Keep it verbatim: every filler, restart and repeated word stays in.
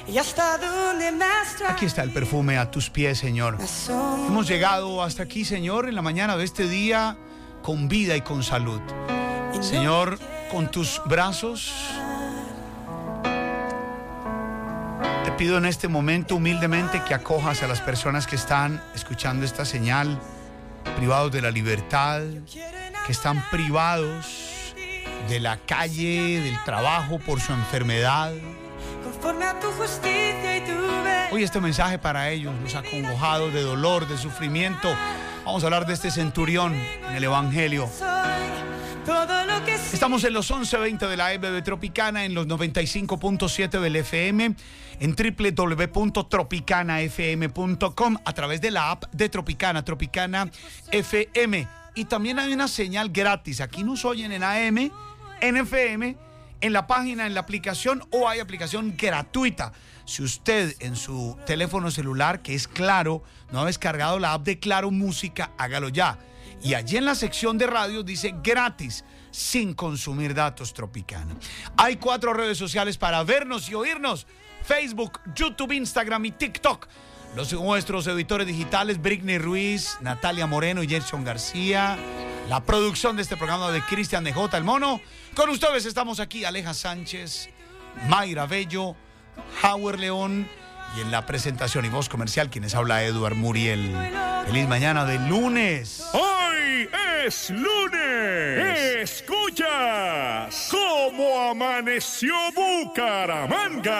Y hasta donde me extraño. Aquí está el perfume a tus pies, Señor. Hemos llegado hasta aquí, Señor, en la mañana de este día, con vida y con salud. Señor, con tus brazos, te pido en este momento humildemente que acojas a las personas que están escuchando esta señal, privados de la libertad, que están privados de la calle, del trabajo por su enfermedad. Conforme a tu justicia y tu belleza. Hoy este mensaje para ellos, los acongojados de dolor, de sufrimiento. Vamos a hablar de este centurión en el Evangelio. Todo lo que Estamos en los once veinte de la E B de Tropicana, en los noventa y cinco punto siete del F M, en doble u doble u doble u punto tropicana f m punto com, a través de la app de Tropicana, Tropicana F M. Y también hay una señal gratis. Aquí nos oyen en A M, en F M, en la página, en la aplicación, o hay aplicación gratuita. Si usted en su teléfono celular, que es Claro, no ha descargado la app de Claro Música, hágalo ya. Y allí en la sección de radio dice gratis, sin consumir datos, Tropicana. Hay cuatro redes sociales para vernos y oírnos: Facebook, YouTube, Instagram y TikTok. Los nuestros editores digitales, Britney Ruiz, Natalia Moreno y Gerson García. La producción de este programa de Cristian de J, el Mono. Con ustedes estamos aquí, Aleja Sánchez, Mayra Bello, Howard León. Y en la presentación y voz comercial, quienes habla, Eduard Muriel. Feliz mañana de lunes. ¡Hoy es lunes! ¡Escuchas cómo amaneció Bucaramanga!